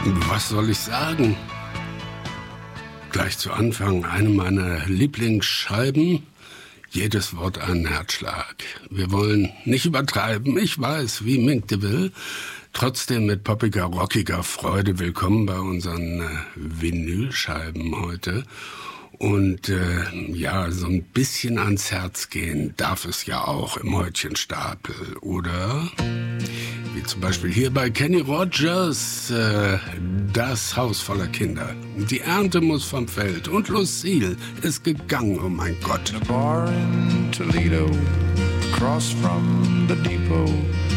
Was soll ich sagen? Gleich zu Anfang eine meiner Lieblingsscheiben. Jedes Wort einen Herzschlag. Wir wollen nicht übertreiben, ich weiß, wie Mink DeVille. Trotzdem mit poppiger, rockiger Freude willkommen bei unseren Vinylscheiben heute. Und ja, so ein bisschen ans Herz gehen darf es ja auch im Häutchenstapel, oder? Wie zum Beispiel hier bei Kenny Rogers, das Haus voller Kinder. Die Ernte muss vom Feld und Lucille ist gegangen, oh mein Gott. In a bar in Toledo, across from the depot,